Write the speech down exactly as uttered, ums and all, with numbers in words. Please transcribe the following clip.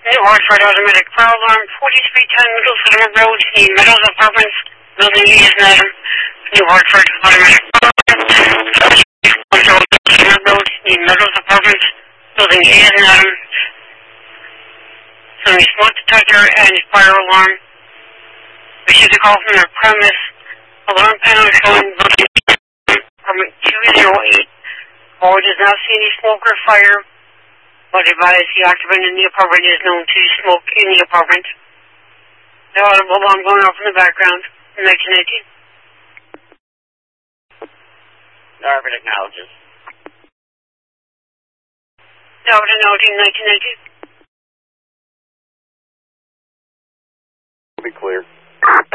New Hartford Automatic Fire Alarm, forty-three ten Middle Cinema Road, in Meadows Apartments, Building E is an Adam. New Hartford Automatic Fire Alarm, Middle Cinema Road, in Meadows Apartments, Building E is an Adam. So we smoke detector and fire alarm. Received a call from their premise. Alarm panel showing apartment two oh eight. Caller does not see any smoke or fire, but advise the occupant in the apartment is known to smoke in the apartment. The audible alarm going off in the background in nineteen nineteen. Darvin acknowledges. Darvin acknowledging nineteen nineteen. Be clear.